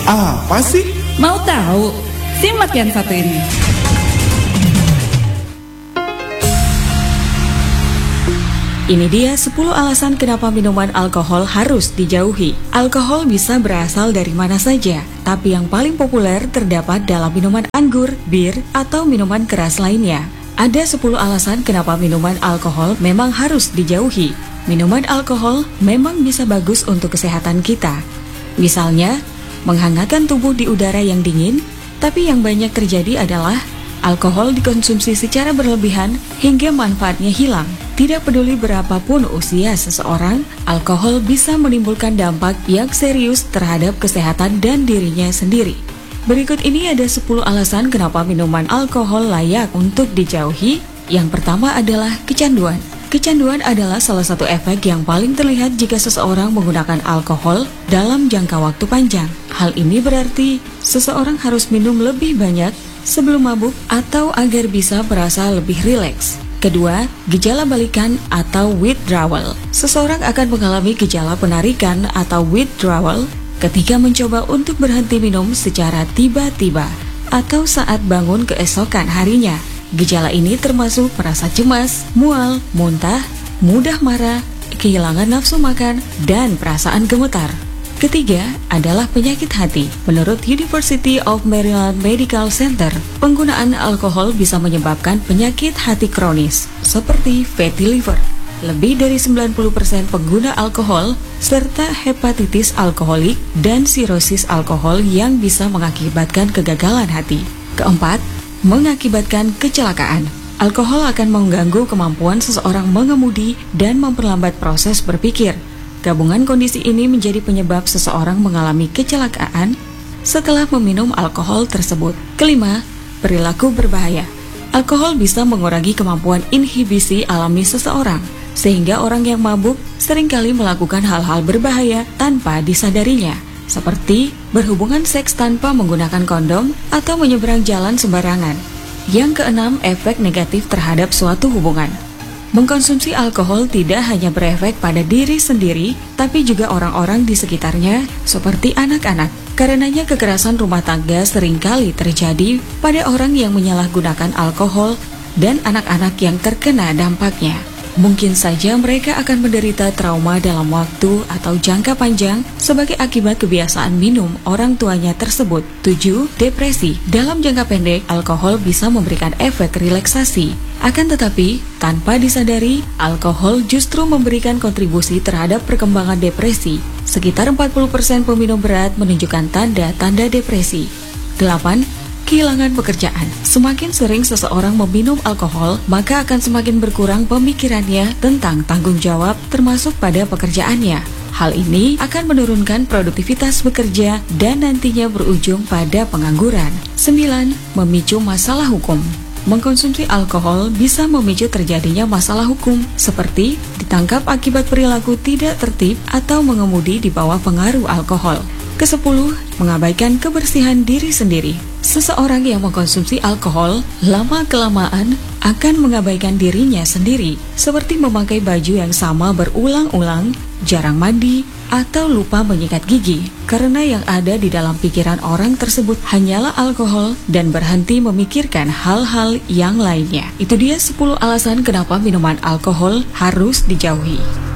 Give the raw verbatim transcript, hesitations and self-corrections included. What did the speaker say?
Apa sih? Mau tahu? Simak yang satu ini. Ini dia sepuluh alasan kenapa minuman alkohol harus dijauhi. Alkohol bisa berasal dari mana saja, tapi yang paling populer terdapat dalam minuman anggur, bir, atau minuman keras lainnya. Ada sepuluh alasan kenapa minuman alkohol memang harus dijauhi. Minuman alkohol memang bisa bagus untuk kesehatan kita. Misalnya, menghangatkan tubuh di udara yang dingin, tapi yang banyak terjadi adalah alkohol dikonsumsi secara berlebihan hingga manfaatnya hilang. Tidak peduli berapapun usia seseorang, alkohol bisa menimbulkan dampak yang serius terhadap kesehatan dan dirinya sendiri. Berikut ini ada sepuluh alasan kenapa minuman alkohol layak untuk dijauhi. Yang pertama adalah kecanduan. Kecanduan adalah salah satu efek yang paling terlihat jika seseorang menggunakan alkohol dalam jangka waktu panjang. Hal ini berarti seseorang harus minum lebih banyak sebelum mabuk atau agar bisa merasa lebih rileks. Kedua, gejala balikan atau withdrawal. Seseorang akan mengalami gejala penarikan atau withdrawal ketika mencoba untuk berhenti minum secara tiba-tiba atau saat bangun keesokan harinya. Gejala ini termasuk merasa cemas, mual, muntah, mudah marah, kehilangan nafsu makan, dan perasaan gemetar. Ketiga adalah penyakit hati. Menurut University of Maryland Medical Center, penggunaan alkohol bisa menyebabkan penyakit hati kronis seperti fatty liver. Lebih dari sembilan puluh persen pengguna alkohol serta hepatitis alkoholik dan sirosis alkohol yang bisa mengakibatkan kegagalan hati. Keempat, mengakibatkan kecelakaan. Alkohol akan mengganggu kemampuan seseorang mengemudi dan memperlambat proses berpikir. Gabungan kondisi ini menjadi penyebab seseorang mengalami kecelakaan setelah meminum alkohol tersebut. Kelima, perilaku berbahaya. Alkohol bisa mengurangi kemampuan inhibisi alami seseorang, sehingga orang yang mabuk seringkali melakukan hal-hal berbahaya tanpa disadarinya, seperti berhubungan seks tanpa menggunakan kondom atau menyeberang jalan sembarangan. Yang keenam, efek negatif terhadap suatu hubungan. Mengkonsumsi alkohol tidak hanya berefek pada diri sendiri, tapi juga orang-orang di sekitarnya, seperti anak-anak. Karenanya kekerasan rumah tangga seringkali terjadi pada orang yang menyalahgunakan alkohol dan anak-anak yang terkena dampaknya. Mungkin saja mereka akan menderita trauma dalam waktu atau jangka panjang sebagai akibat kebiasaan minum orang tuanya tersebut. Tujuh, depresi. Dalam jangka pendek, alkohol bisa memberikan efek relaksasi. Akan tetapi, tanpa disadari, alkohol justru memberikan kontribusi terhadap perkembangan depresi. Sekitar empat puluh persen peminum berat menunjukkan tanda-tanda depresi. Delapan, kehilangan pekerjaan. Semakin sering seseorang meminum alkohol, maka akan semakin berkurang pemikirannya tentang tanggung jawab termasuk pada pekerjaannya. Hal ini akan menurunkan produktivitas bekerja dan nantinya berujung pada pengangguran. Sembilan, memicu masalah hukum. Mengkonsumsi alkohol bisa memicu terjadinya masalah hukum seperti ditangkap akibat perilaku tidak tertib atau mengemudi di bawah pengaruh alkohol. Kesepuluh, mengabaikan kebersihan diri sendiri. Seseorang yang mengkonsumsi alkohol lama-kelamaan akan mengabaikan dirinya sendiri, seperti memakai baju yang sama berulang-ulang, jarang mandi, atau lupa menyikat gigi. Karena yang ada di dalam pikiran orang tersebut hanyalah alkohol dan berhenti memikirkan hal-hal yang lainnya. Itu dia sepuluh alasan kenapa minuman alkohol harus dijauhi.